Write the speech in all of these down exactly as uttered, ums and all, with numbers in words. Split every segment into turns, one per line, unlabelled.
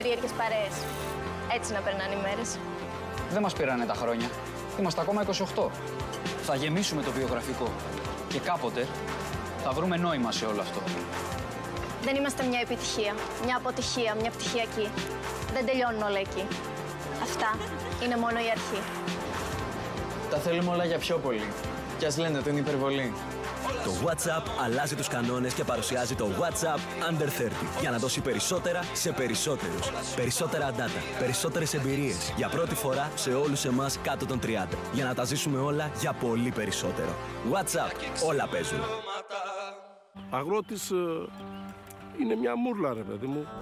Περίεργες παρέες. Έτσι να περνάνε οι μέρες.
Δεν μας πήρανε τα χρόνια. Είμαστε ακόμα είκοσι οκτώ. Θα γεμίσουμε το βιογραφικό. Και κάποτε θα βρούμε νόημα σε όλο αυτό.
Δεν είμαστε μια επιτυχία, μια αποτυχία, μια πτυχιακή. Δεν τελειώνουν όλα εκεί. Αυτά είναι μόνο η αρχή.
Τα θέλουμε όλα για πιο πολύ. Κι ας λένε ότι είναι υπερβολή.
Το WhatsApp αλλάζει τους κανόνες και παρουσιάζει το WhatsApp Under τριάντα για να δώσει περισσότερα σε περισσότερους. Περισσότερα data, περισσότερες εμπειρίες για πρώτη φορά σε όλους εμάς κάτω των τριάντα. Για να τα ζήσουμε όλα για πολύ περισσότερο. WhatsApp, όλα παίζουν.
Αγρότης ε, είναι μια μούρλα, ρε παιδί μου.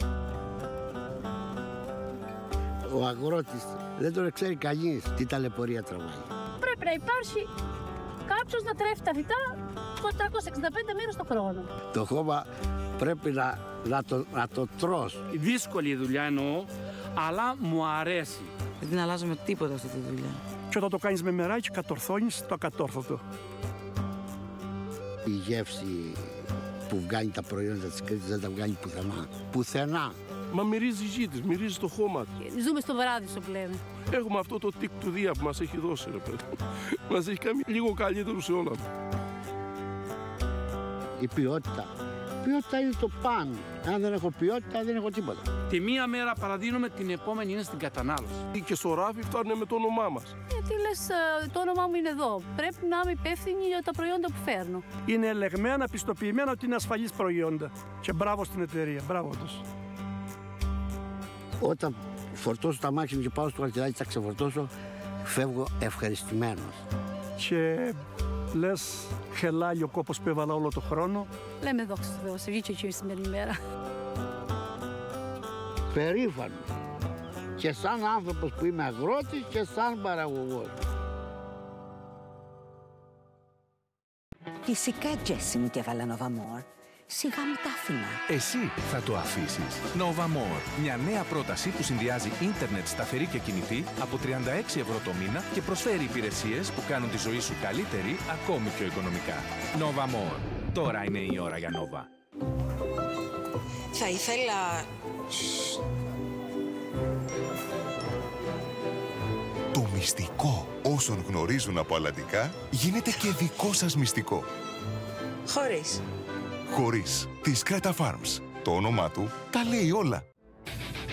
Ο αγρότης δεν τον ξέρει κανείς τι ταλαιπωρία τραβάει.
Πρέπει να υπάρχει κάποιος να τρέφει τα φυτά τετρακόσιες εξήντα πέντε μέρες το χρόνο.
Το χώμα πρέπει να, να, το, να το τρως.
Δύσκολη δουλειά εννοώ, αλλά μου αρέσει.
Δεν αλλάζουμε τίποτα αυτή τη δουλειά.
Και όταν το κάνεις με μεράκι, κατορθώνεις το ακατόρθωτο.
Η γεύση που βγάνει τα προϊόντα της Κρήτης δεν τα βγάνει πουθενά. Πουθενά.
Μα μυρίζει η γη της, μυρίζει το χώμα της.
Ζούμε στο βράδυσο που λέμε.
Έχουμε αυτό το τικ του Δία που μας έχει δώσει, ρε παιδί. Μας έχει κάνει λίγο καλύτερους σε όλα.
Η ποιότητα. Η ποιότητα είναι το πάνω. Αν δεν έχω ποιότητα, δεν έχω τίποτα.
Τη μία μέρα παραδίνουμε, την επόμενη είναι στην κατανάλωση.
Και στο ράφι φτάνουν με το όνομά μας.
Γιατί λες, το όνομά μου είναι εδώ. Πρέπει να είμαι υπεύθυνη για τα προϊόντα που φέρνω.
Είναι ελεγμένα, πιστοποιημένα ότι είναι ασφαλής προϊόντα. Και μπράβο στην εταιρεία. Μπράβο τους.
Όταν φορτώσω τα μάξι μου και πάω στο χαρτιδάκι, τα ξεφορτώσω, φεύγω ευχαριστημένος.
Και λες, χελάει ο κόπος που έβαλα όλο το χρόνο.
Λέμε δόξα τω Θεώ, σε βγήκε και η σημερινή μέρα.
Περήφανος. Και σαν άνθρωπος που είμαι αγρότης και σαν παραγωγός.
Φυσικά, Τζέσι μου, και έβαλα Nova More. Σιγά μου τα άφηνα.
Εσύ θα το αφήσεις. Nova More. Μια νέα πρόταση που συνδυάζει ίντερνετ σταθερή και κινητή από τριάντα έξι ευρώ το μήνα και προσφέρει υπηρεσίες που κάνουν τη ζωή σου καλύτερη ακόμη πιο οικονομικά. Nova More. Τώρα είναι η ώρα για Nova.
Θα ήθελα...
Το μυστικό όσων γνωρίζουν από αλλαντικά γίνεται και δικό σας μυστικό.
Χωρίς.
Χωρίς. Της Creta Farms. Το όνομά του τα λέει όλα.